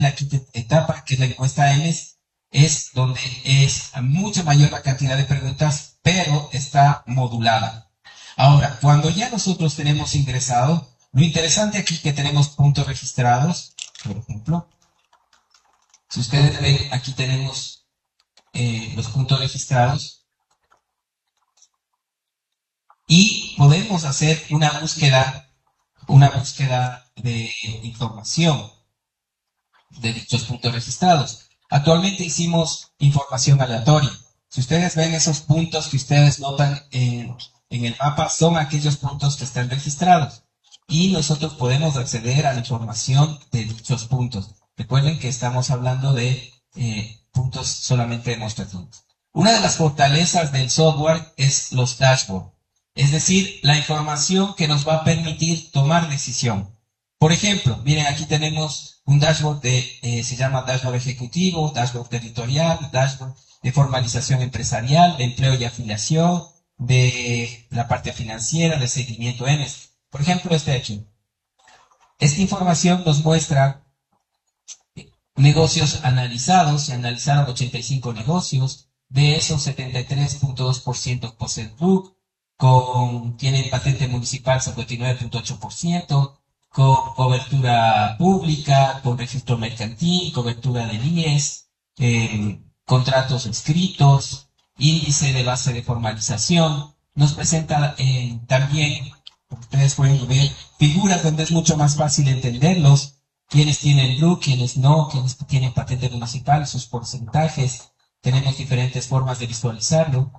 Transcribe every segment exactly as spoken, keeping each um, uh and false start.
la quinta etapa, que es la encuesta M, es donde es mucho mayor la cantidad de preguntas, pero está modulada. Ahora, cuando ya nosotros tenemos ingresado, lo interesante aquí que tenemos puntos registrados, por ejemplo, si ustedes ven, aquí tenemos eh, los puntos registrados y podemos hacer una búsqueda, una búsqueda de información de dichos puntos registrados. Actualmente hicimos información aleatoria. Si ustedes ven esos puntos que ustedes notan en, en el mapa, son aquellos puntos que están registrados. Y nosotros podemos acceder a la información de dichos puntos. Recuerden que estamos hablando de eh, puntos solamente demostrativos. Una de las fortalezas del software es los dashboards. Es decir, la información que nos va a permitir tomar decisión. Por ejemplo, miren, aquí tenemos un dashboard de, eh, se llama dashboard ejecutivo, dashboard territorial, dashboard de formalización empresarial, de empleo y afiliación, de la parte financiera, de seguimiento M. Por ejemplo, este aquí. Esta información nos muestra negocios analizados, se analizaron ochenta y cinco negocios, de esos setenta y tres punto dos por ciento poseen book, con, tienen patente municipal cincuenta y nueve punto ocho por ciento, con cobertura pública, con registro mercantil, cobertura de I E S, eh, contratos escritos, índice de base de formalización. Nos presenta eh, también, como ustedes pueden ver, figuras donde es mucho más fácil entenderlos, quienes tienen blue, quienes no, quienes tienen patente municipal, sus porcentajes. Tenemos diferentes formas de visualizarlo.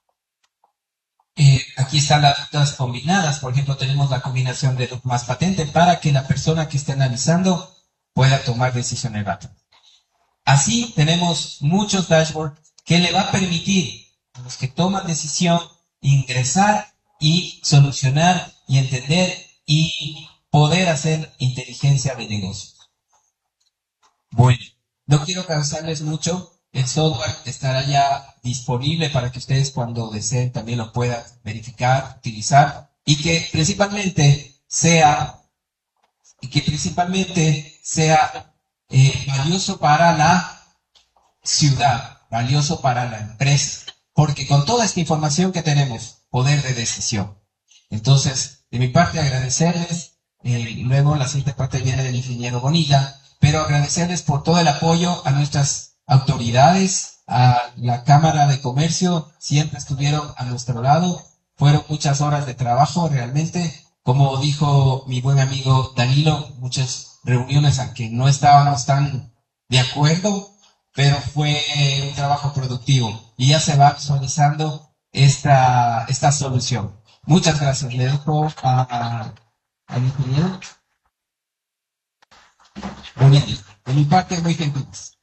Eh, aquí están las rutas combinadas. Por ejemplo, tenemos la combinación de look más patente para que la persona que esté analizando pueda tomar decisiones rápidas. Así tenemos muchos dashboards que le va a permitir a los que toman decisión ingresar y solucionar y entender y poder hacer inteligencia de negocios. Bueno, no quiero cansarles mucho. El software estará ya disponible para que ustedes cuando deseen también lo puedan verificar, utilizar y que principalmente sea y que principalmente sea eh, valioso para la ciudad, valioso para la empresa, porque con toda esta información que tenemos, poder de decisión. Entonces, de mi parte agradecerles, eh, luego la siguiente parte viene del ingeniero Bonilla, pero agradecerles por todo el apoyo a nuestras autoridades, a la Cámara de Comercio, siempre estuvieron a nuestro lado, fueron muchas horas de trabajo realmente, como dijo mi buen amigo Danilo, muchas reuniones aunque no estábamos tan de acuerdo, pero fue un trabajo productivo y ya se va visualizando esta, esta solución. Muchas gracias, le dejo a, al ingeniero. Bonito. De mi parte, muy gentiles.